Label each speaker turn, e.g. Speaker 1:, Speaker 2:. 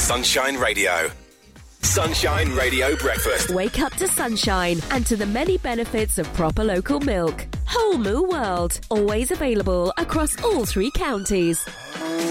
Speaker 1: Sunshine Radio. Sunshine Radio Breakfast.
Speaker 2: Wake up to sunshine and to the many benefits of proper local milk. Whole Moo World. Always available across all 3 counties.